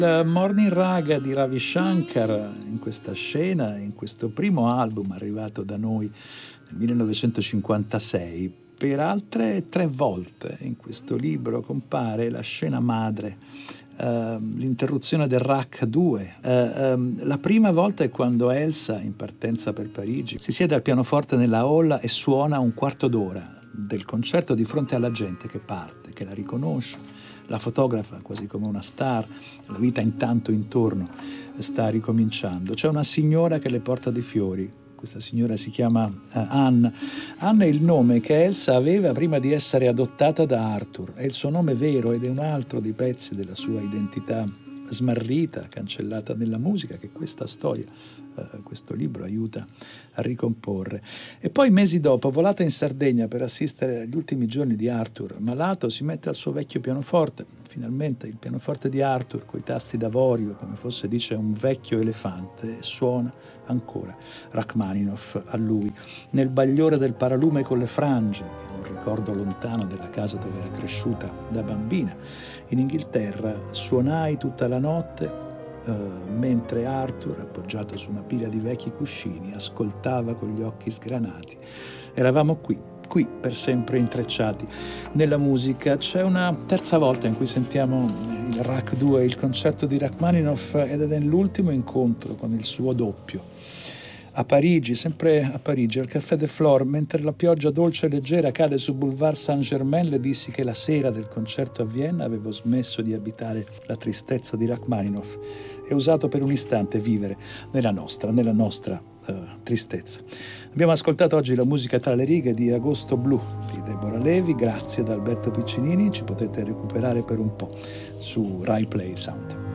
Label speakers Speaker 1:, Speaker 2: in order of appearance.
Speaker 1: Il Morning Raga di Ravi Shankar in questa scena, in questo primo album arrivato da noi nel 1956, per altre 3 volte in questo libro compare la scena madre, l'interruzione del RAC 2. La prima volta è quando Elsa, in partenza per Parigi, si siede al pianoforte nella hall e suona un quarto d'ora del concerto di fronte alla gente che parte, che la riconosce, la fotografa quasi come una star, la vita intanto intorno sta ricominciando. C'è una signora che le porta dei fiori, questa signora si chiama Anne. Anne è il nome che Elsa aveva prima di essere adottata da Arthur, è il suo nome vero ed è un altro dei pezzi della sua identità smarrita, cancellata nella musica, che questa storia, questo libro aiuta a ricomporre. E poi mesi dopo, volata in Sardegna per assistere agli ultimi giorni di Arthur, malato, si mette al suo vecchio pianoforte, finalmente il pianoforte di Arthur, coi tasti d'avorio, come fosse, dice, un vecchio elefante, e suona ancora Rachmaninoff a lui, nel bagliore del paralume con le frange, che è un ricordo lontano della casa dove era cresciuta da bambina. In Inghilterra suonai tutta la notte mentre Arthur, appoggiato su una pila di vecchi cuscini, ascoltava con gli occhi sgranati. Eravamo qui per sempre intrecciati nella musica. C'è una terza volta in cui sentiamo il RAC 2, il concerto di Rachmaninoff, ed è nell'ultimo incontro con il suo doppio. A Parigi, sempre a Parigi, al Café de Flore, mentre la pioggia dolce e leggera cade su Boulevard Saint-Germain, le dissi che la sera del concerto a Vienna avevo smesso di abitare la tristezza di Rachmaninoff e usato per un istante vivere nella nostra tristezza. Abbiamo ascoltato oggi la musica tra le righe di Agosto Blu di Deborah Levi, grazie ad Alberto Piccinini, ci potete recuperare per un po' su Rai Play Sound.